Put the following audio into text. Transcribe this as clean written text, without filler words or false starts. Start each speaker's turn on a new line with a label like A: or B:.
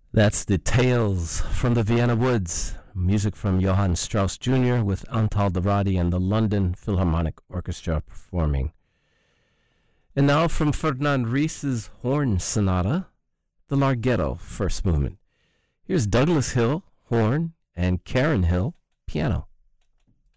A: That's the Tales from the Vienna Woods, music from Johann Strauss Jr. with Antal Dorati and the London Philharmonic Orchestra performing. And now from Ferdinand Ries's Horn Sonata, the Larghetto First Movement. Here's Douglas Hill, horn, and Karen Hill, piano.